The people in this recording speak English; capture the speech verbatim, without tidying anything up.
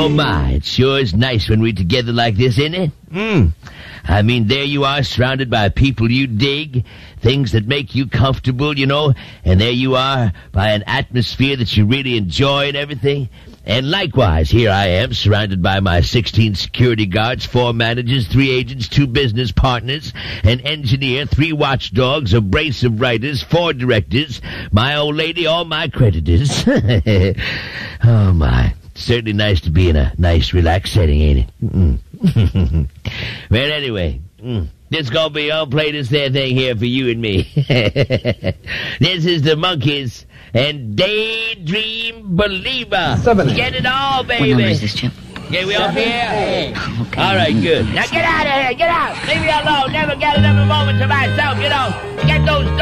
Oh, my, it sure is nice when we're together like this, ain't it? Mm. I mean, there you are, surrounded by people you dig, things that make you comfortable, you know, and there you are by an atmosphere that you really enjoy and everything. And likewise, here I am, surrounded by my sixteen security guards, four managers, three agents, two business partners, an engineer, three watchdogs, a brace of writers, four directors, my old lady, all my creditors. Oh, my. Certainly nice to be in a nice, relaxed setting, ain't it? Mm-mm. Well, anyway, mm, this gonna be all play this there thing here for you and me. This is the Monkees and Daydream Believer. Seven. Get it all, baby. What number is this, Chip? Yeah, we off here? Okay. All right, good. Now get out of here. Get out. Leave me alone. Never get another moment to myself, you know. Get those